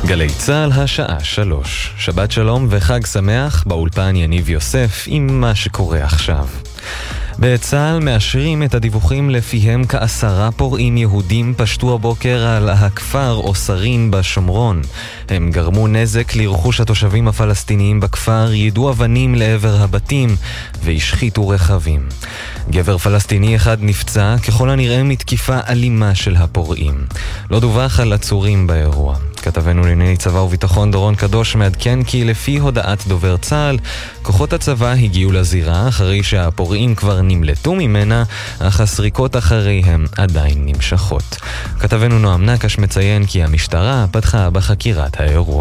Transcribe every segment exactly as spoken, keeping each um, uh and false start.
גלי צהל השעה שלוש. שבת שלום וחג שמח, באולפן יניב יוסף עם מה שקורה עכשיו. בצהל מאשרים את הדיווחים לפיהם כעשרה פורעים יהודים פשטו הבוקר על הכפר אוסרין בשומרון. הם גרמו נזק לרכוש התושבים הפלסטיניים בכפר, יידו אבנים לעבר הבתים והשחיתו רכבים. גבר פלסטיני אחד נפצע ככל הנראה מתקיפה אלימה של הפורעים. לא דווח על עצורים באירוע. כתבנו לענייני צבא וביטחון דורון קדוש מעדכן כי לפי הודעת דובר צה"ל, כוחות הצבא הגיעו לזירה אחרי שהפורעים כבר נמלטו ממנה, אך הסריקות אחריהם עדיין נמשכות. כתבנו נועם נקש מציין כי המשטרה פתחה בחקירת האירוע.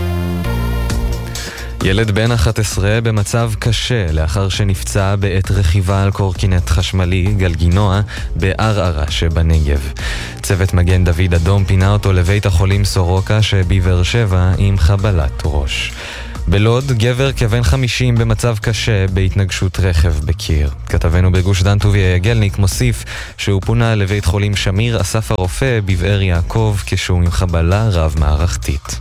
ילד בן אחת עשרה במצב קשה לאחר שנפצע בעת רכיבה על קורקינט חשמלי גלגינוע בערערה שבנגב. צוות מגן דוד אדום פינה אותו לבית החולים סורוקה שבבאר שבע עם חבלת ראש. בלוד, גבר כבן חמישים במצב קשה בהתנגשות רכב בקיר. כתבנו בגוש דן טוביה יגלניק מוסיף שהוא פונה לבית חולים שמיר אסף הרופא בבאר יעקב כשהוא עם חבלה רב מערכתית.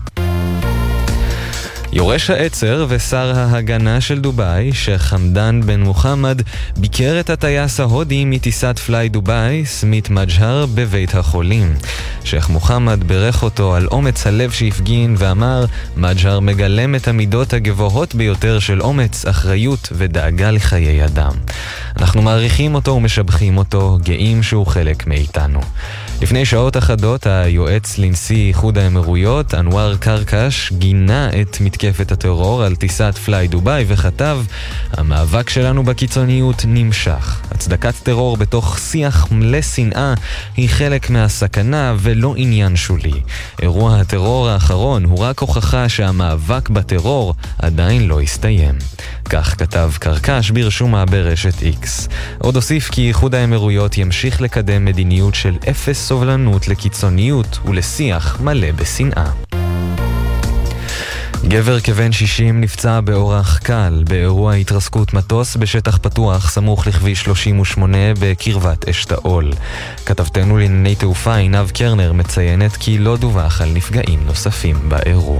יורש העצר ושר ההגנה של דוביי, שייח חמדאן בן מוחמד, ביקר את הטייס ההודי מטיסת פליי דוביי, סמית מג'הר, בבית החולים. שייח מוחמד ברך אותו על אומץ הלב שהפגין ואמר, מג'הר מגלם את המידות הגבוהות ביותר של אומץ, אחריות ודאגה לחיי אדם. אנחנו מעריכים אותו ומשבחים אותו, גאים שהוא חלק מאיתנו. לפני שעות אחדות, היועץ לנשיא איחוד האמירויות, אנואר קרקש, גינה את מתקפת הטרור על טיסת פליי דוביי וכתב, המאבק שלנו בקיצוניות נמשך. הצדקת טרור בתוך שיח מלא שנאה היא חלק מהסכנה ולא עניין שולי. אירוע הטרור האחרון הוא רק הוכחה שהמאבק בטרור עדיין לא הסתיים. כך כתב קרקש ברשומה ברשת איקס. עוד הוסיף כי איחוד האמירויות ימשיך לקדם מדיניות של אפס סובלנות לקיצוניות ולשיח מלא בשנאה. גבר כבן שישים נפצע באורח קל באירוע התרסקות מטוס בשטח פתוח סמוך לכביש שלושים ושמונה בקרבת אשתאול. כתבתנו לענייני תעופה עינב קרנר מציינת כי לא דווח על נפגעים נוספים באירוע.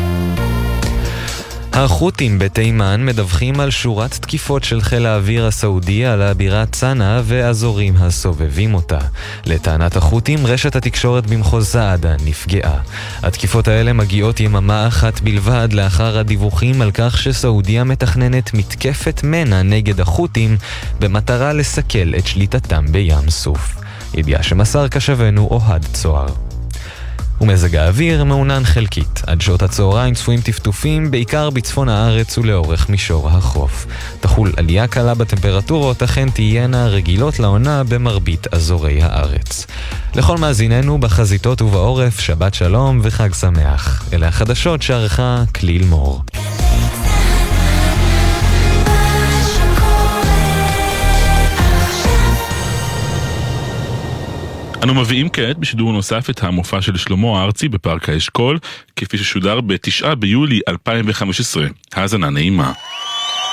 החות'ים בתימן מדווחים על שורת תקיפות של חיל האוויר הסעודי על הבירה צנעה ואזורים הסובבים אותה. לטענת החות'ים, רשת התקשורת במחוז סעדה נפגעה. התקיפות האלה מגיעות יממה אחת בלבד לאחר הדיווחים על כך שסעודיה מתכננת מתקפת מנע נגד החות'ים במטרה לסכל את שליטתם בים סוף. ידיעה שמסר כשבנו אוהד צוהר. ומזג האוויר מעונן חלקית. עד שעות הצהריים צפויים טפטופים, בעיקר בצפון הארץ ולאורך מישור החוף. תחול עלייה קלה בטמפרטורות, אכן תהיינה רגילות לעונה במרבית אזורי הארץ. לכל מאזיננו בחזיתות ובעורף, שבת שלום וחג שמח. אלה החדשות שערכה כליל מור. אנו מביאים כעת בשידור נוסף את המופע של שלמה הארצי בפארק האשכול, כפי ששודר בתשעה ביולי אלפיים וחמש עשרה. האזנה נעימה.